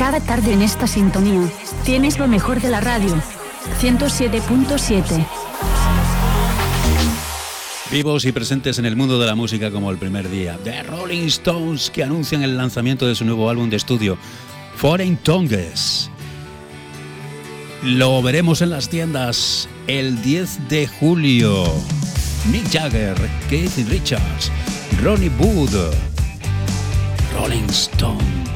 Cada tarde en esta sintonía tienes lo mejor de la radio. 107.7. Vivos y presentes en el mundo de la música como el primer día. The Rolling Stones, que anuncian el lanzamiento de su nuevo álbum de estudio, Foreign Tongues. Lo veremos en las tiendas el 10 de julio. Mick Jagger, Keith Richards, Ronnie Wood, Rolling Stones.